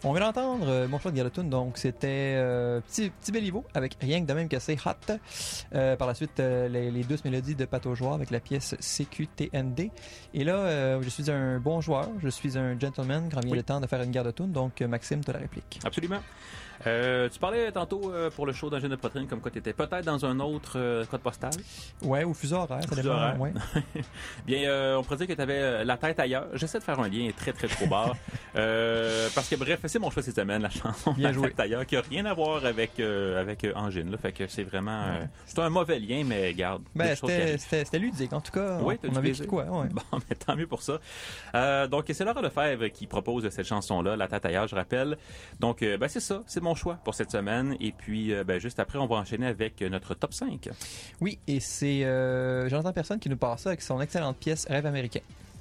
On vient d'entendre mon choix de Galatune, donc c'était Petit Béliveau avec Rien que de même que c'est hot. Par la suite, les douces mélodies de Pato Joueur avec la pièce CQTND. Et là, je suis un bon joueur, je suis un gentleman quand vient le temps de faire une guerre de tune, donc Maxime, tu as la réplique. Absolument. Tu parlais tantôt pour le show d'Angèle de Poitrine comme quoi tu étais peut-être dans un autre code postal. Ouais, ou fuseau horaire, ça dépend. Ouais. Bien, on pourrait dire que tu avais la tête ailleurs. J'essaie de faire un lien très très trop bas. Parce que bref, c'est mon choix cette semaine, la chanson Bien La joué. tête ailleurs, qui n'a rien à voir avec Angine. Là, fait que c'est vraiment... c'est un mauvais lien, mais garde. Ben, c'était ludique, en tout cas. Oui, on avait vécu quoi, ouais. Bon, mais tant mieux pour ça. Donc, c'est Laura Lefebvre qui propose cette chanson-là, La tête ailleurs, je rappelle. Donc, ben c'est ça, c'est mon choix pour cette semaine. Et puis, ben juste après, on va enchaîner avec notre top 5. Oui, et c'est Jonathan Personne qui nous passe ça avec son excellente pièce Rêve américain.